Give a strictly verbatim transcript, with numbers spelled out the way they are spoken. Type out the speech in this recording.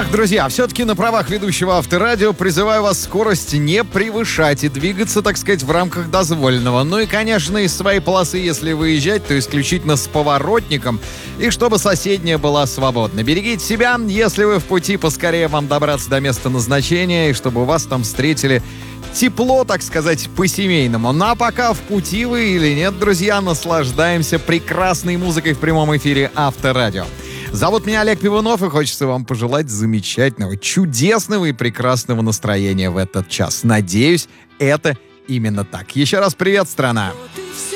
Итак, друзья, все-таки на правах ведущего Авторадио призываю вас скорость не превышать и двигаться, так сказать, в рамках дозволенного. Ну и, конечно, из своей полосы, если выезжать, то исключительно с поворотником, и чтобы соседняя была свободна. Берегите себя, если вы в пути, поскорее вам добраться до места назначения, и чтобы вас там встретили тепло, так сказать, по-семейному. Ну а пока в пути вы или нет, друзья, наслаждаемся прекрасной музыкой в прямом эфире Авторадио. Зовут меня Олег Пивунов, и хочется вам пожелать замечательного, чудесного и прекрасного настроения в этот час. Надеюсь, это именно так. Еще раз привет, страна!